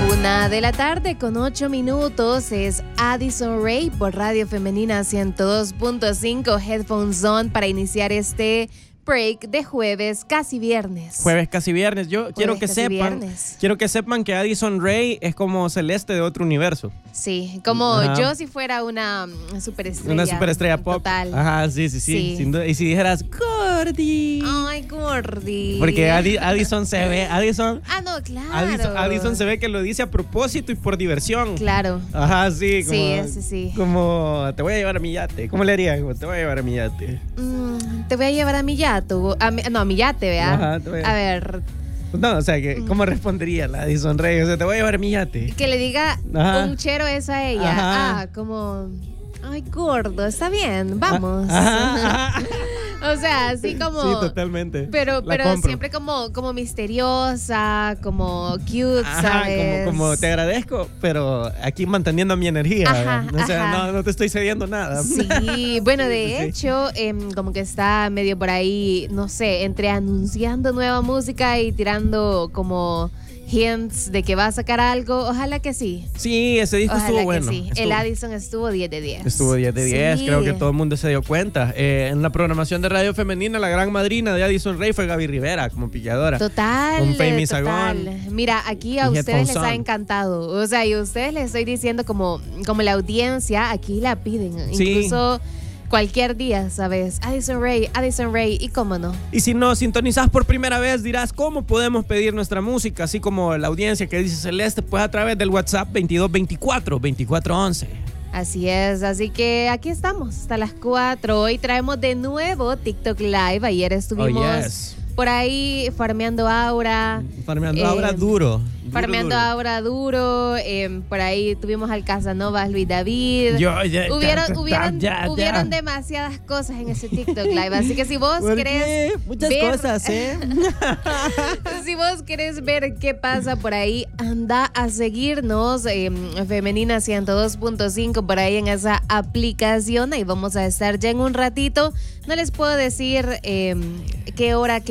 1:08 es Addison Rae por Radio Femenina 102.5 Headphones On para iniciar este break de jueves casi viernes. Jueves casi viernes. Quiero que sepan que Addison Rae es como Celeste de otro universo. Sí, como yo si fuera una superestrella. Una superestrella pop. Total. Ajá, sí. Sin duda. Y si dijeras Gordy. Ay, Gordy. Porque Addison se ve. No, claro. Addison se ve que lo dice a propósito y por diversión. Claro. Ajá, sí. Sí. Como te voy a llevar a mi yate. ¿Cómo le haría? Como te voy a llevar a mi yate. Te voy a llevar a mi yate. A mi yate, ¿vea? Ajá, a ver. No, o sea, ¿cómo respondería la Addison Rae? O sea, te voy a llevar a mi yate. Que le diga un chero eso a ella. Ajá. Como... Ay, gordo, está bien, vamos. Ajá. O sea, así como... Sí, totalmente. Pero siempre como misteriosa, como cute, ¿sabes? Como te agradezco, pero aquí manteniendo mi energía. Ajá. No te estoy cediendo nada. Sí, bueno, de hecho, como que está medio por ahí, no sé, entre anunciando nueva música y tirando como... hints de que va a sacar algo, ojalá que sí. Sí, ese disco estuvo bueno. Sí. El Addison estuvo 10 de 10. Estuvo 10 de 10, sí. Creo que todo el mundo se dio cuenta. En la programación de Radio Femenina, la gran madrina de Addison Rae fue Gaby Rivera, como pilladora. Total. Con Fame y Sagón. Mira, aquí a ustedes les ha encantado. O sea, y a ustedes les estoy diciendo como la audiencia, aquí la piden. Sí. Incluso... cualquier día, ¿sabes? Addison Rae, y cómo no. Y si nos sintonizás por primera vez, dirás, ¿cómo podemos pedir nuestra música? Así como la audiencia que dice Celeste, pues a través del WhatsApp 2224-2411. Así es, así que aquí estamos hasta las 4. Hoy traemos de nuevo TikTok Live. Ayer estuvimos por ahí farmeando aura. Farmeando aura duro. Farmeando aura duro. Por ahí tuvimos al Casanova, Luis David. Hubieron demasiadas cosas en ese TikTok Live. Así que si vos querés muchas ver, cosas, si vos querés ver qué pasa por ahí, anda a seguirnos Femenina 102.5 por ahí en esa aplicación. Ahí vamos a estar ya en un ratito. No les puedo decir qué hora,